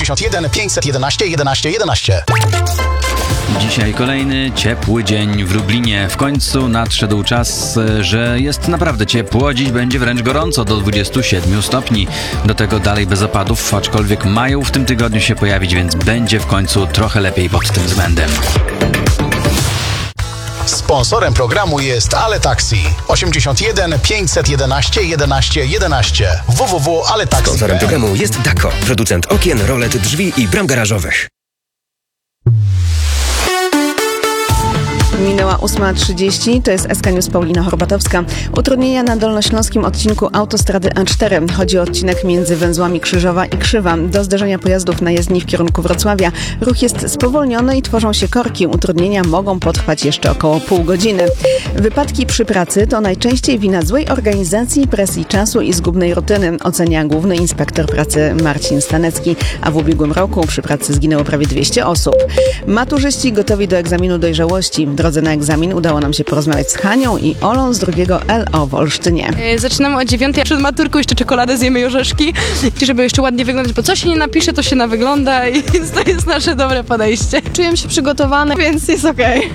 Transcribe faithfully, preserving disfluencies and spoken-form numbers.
osiemdziesiąt jeden pięćset jedenaście jedenaście jedenaście. Dzisiaj kolejny ciepły dzień w Lublinie. W końcu nadszedł czas, że jest naprawdę ciepło. Dziś będzie wręcz gorąco, do dwudziestu siedmiu stopni. Do tego dalej bez opadów, aczkolwiek mają w tym tygodniu się pojawić, więc będzie w końcu trochę lepiej pod tym względem. Sponsorem programu jest Ale Taxi. osiemdziesiąt jeden pięćset jedenaście jedenaście jedenaście. w w w kropka ale taxi kropka p l. Sponsorem programu jest Dako, producent okien, rolet, drzwi i bram garażowych. Minęła ósma trzydzieści, to jest S K News, Paulina Horbatowska. Utrudnienia na dolnośląskim odcinku autostrady A cztery. Chodzi o odcinek między węzłami Krzyżowa i Krzywa. Do zderzenia pojazdów na jezdni w kierunku Wrocławia ruch jest spowolniony i tworzą się korki. Utrudnienia mogą potrwać jeszcze około pół godziny. Wypadki przy pracy to najczęściej wina złej organizacji, presji czasu i zgubnej rutyny, ocenia główny inspektor pracy Marcin Stanecki, a w ubiegłym roku przy pracy zginęło prawie dwieście osób. Maturzyści gotowi do egzaminu dojrzałości. W drodze na egzamin udało nam się porozmawiać z Hanią i Olą z drugiego L O w Olsztynie. Zaczynamy o dziewiątej, przed maturką jeszcze czekoladę zjemy i orzeszki, żeby jeszcze ładnie wyglądać, bo co się nie napisze, to się na wygląda i to jest nasze dobre podejście. Czuję się przygotowane, więc jest okej.